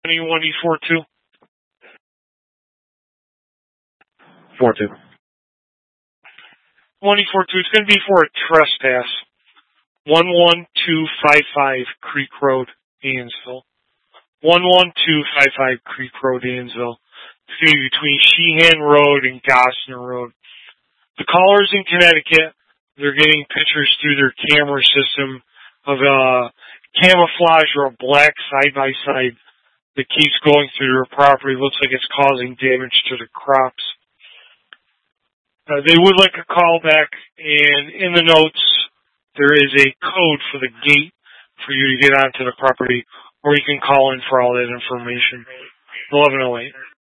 Company 1E42? 42. 1E42, it's going to be for a trespass. 11255 Creek Road, Ansville. 11255 Creek Road, Ansville. It's going to be between Sheehan Road and Gosner Road. The callers in Connecticut, they're getting pictures through their camera system of a camouflage or a black side-by-side that keeps going through their property. Looks like it's causing damage to the crops. They would like a call back, and in the notes, there is a code for the gate for you to get onto the property, or you can call in for all that information. 1108.